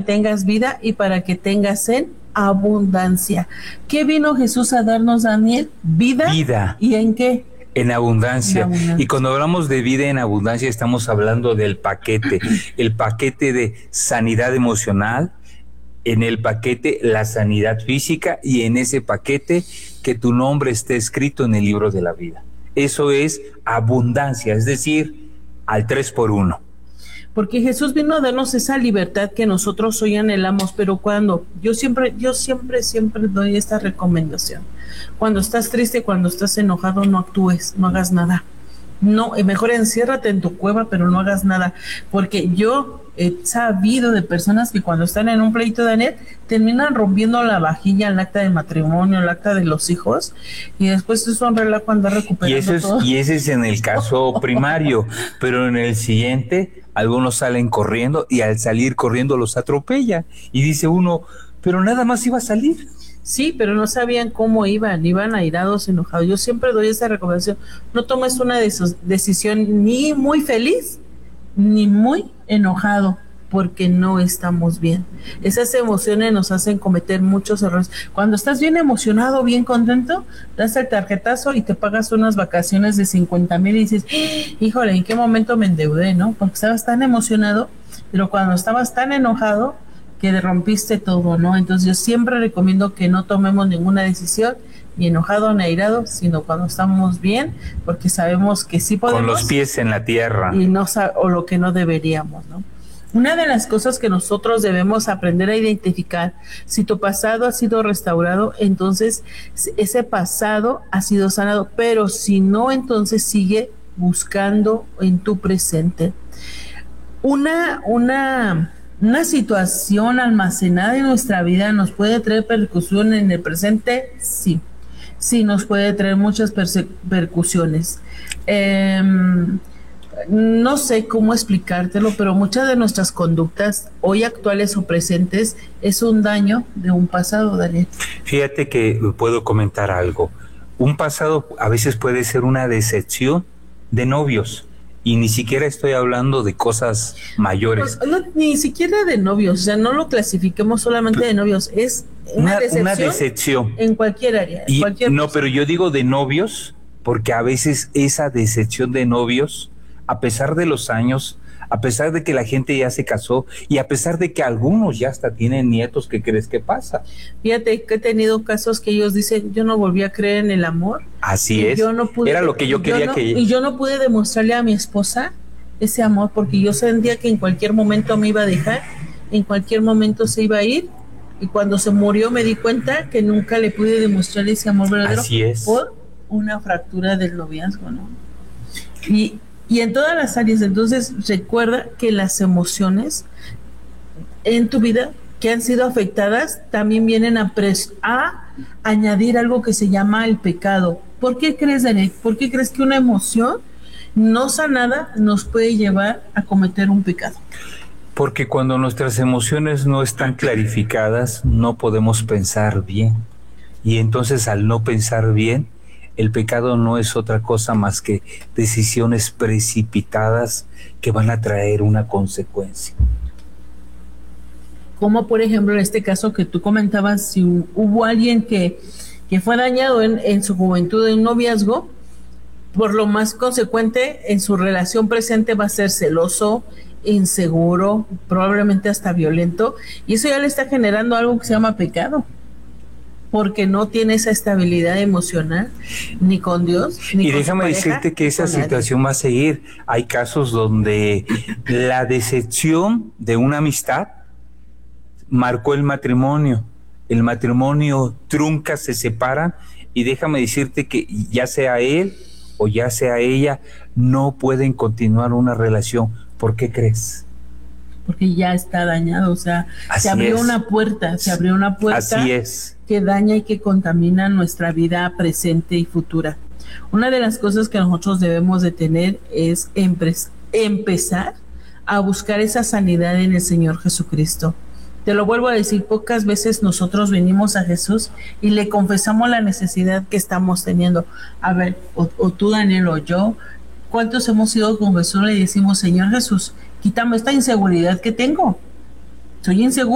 tengas vida y para que tengas en abundancia. ¿Qué vino Jesús a darnos, Daniel? Vida. Vida. ¿Y en qué? En abundancia. En abundancia. Y cuando hablamos de vida en abundancia, estamos hablando del paquete, el paquete de sanidad emocional, en el paquete la sanidad física y en ese paquete que tu nombre esté escrito en el libro de la vida. Eso es abundancia, es decir, al 3x1. Porque Jesús vino a darnos esa libertad que nosotros hoy anhelamos, pero cuando yo siempre doy esta recomendación. Cuando estás triste, cuando estás enojado, no actúes, no hagas nada. No, mejor enciérrate en tu cueva, pero no hagas nada, porque yo he sabido de personas que cuando están en un pleito, Daniel, terminan rompiendo la vajilla, el acta de matrimonio, el acta de los hijos, y después es un relajo andar recuperando todo. Y ese es en el caso primario, pero en el siguiente, algunos salen corriendo y al salir corriendo los atropella, y dice uno, pero nada más iba a salir. Sí, pero no sabían cómo iban airados, enojados. Yo siempre doy esa recomendación, no tomes una decisión ni muy feliz, ni muy enojado, porque no estamos bien. Esas emociones nos hacen cometer muchos errores. Cuando estás bien emocionado, bien contento, das el tarjetazo y te pagas unas vacaciones de 50,000 y dices, híjole, ¿en qué momento me endeudé, no? Porque estabas tan emocionado, pero cuando estabas tan enojado, que rompiste todo, ¿no? Entonces yo siempre recomiendo que no tomemos ninguna decisión ni enojado ni airado, sino cuando estamos bien, porque sabemos que sí podemos. Con los pies en la tierra. Y no o lo que no deberíamos, ¿no? Una de las cosas que nosotros debemos aprender a identificar, si tu pasado ha sido restaurado, entonces ese pasado ha sido sanado, pero si no, entonces sigue buscando en tu presente. Una situación almacenada en nuestra vida nos puede traer percusión en el presente, sí. Sí, nos puede traer muchas percusiones. No sé cómo explicártelo, pero muchas de nuestras conductas, hoy actuales o presentes, es un daño de un pasado, Daniel. Fíjate que puedo comentar algo. Un pasado a veces puede ser una decepción de novios. Y ni siquiera estoy hablando de cosas mayores. No, ni siquiera de novios, o sea, no lo clasifiquemos solamente de novios, es una decepción en cualquier área. Pero yo digo de novios, porque a veces esa decepción de novios, a pesar de los años, a pesar de que la gente ya se casó y a pesar de que algunos ya hasta tienen nietos, ¿qué crees que pasa? Fíjate que he tenido casos que ellos dicen, yo no volví a creer en el amor. Así es, era lo que yo quería que... Y yo no pude demostrarle a mi esposa ese amor porque yo sentía que en cualquier momento me iba a dejar, en cualquier momento se iba a ir, y cuando se murió me di cuenta que nunca le pude demostrar ese amor verdadero. Así es. Por una fractura del noviazgo, ¿no? Y en todas las áreas. Entonces recuerda que las emociones en tu vida que han sido afectadas también vienen a añadir algo que se llama el pecado. ¿Por qué crees, Daniel? ¿Por qué crees que una emoción no sanada nos puede llevar a cometer un pecado? Porque cuando nuestras emociones no están clarificadas, no podemos pensar bien. Y entonces al no pensar bien, el pecado no es otra cosa más que decisiones precipitadas que van a traer una consecuencia. Como por ejemplo en este caso que tú comentabas, si hubo alguien que fue dañado en su juventud en un noviazgo, por lo más consecuente en su relación presente va a ser celoso, inseguro, probablemente hasta violento, y eso ya le está generando algo que se llama pecado, porque no tiene esa estabilidad emocional ni con Dios ni y con déjame su pareja, decirte que esa situación va a seguir. Hay casos donde la decepción de una amistad marcó el matrimonio trunca, se separa, y déjame decirte que ya sea él o ya sea ella, no pueden continuar una relación. ¿Por qué crees? Porque ya está dañado, o sea, se abrió una puerta Así es. Que daña y que contamina nuestra vida presente y futura. Una de las cosas que nosotros debemos de tener es empezar a buscar esa sanidad en el Señor Jesucristo. Te lo vuelvo a decir, pocas veces nosotros venimos a Jesús y le confesamos la necesidad que estamos teniendo. A ver, o tú, Daniel, o yo, ¿cuántos hemos ido con Jesús y le decimos, Señor Jesús, quítame esta inseguridad que tengo? Soy inseguro.